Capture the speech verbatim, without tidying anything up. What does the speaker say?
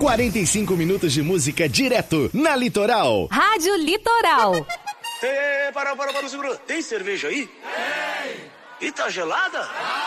quarenta e cinco minutos de música direto na Litoral. Rádio Litoral. Ei, para, para, para, segura. Tem cerveja aí? Tem. E tá gelada?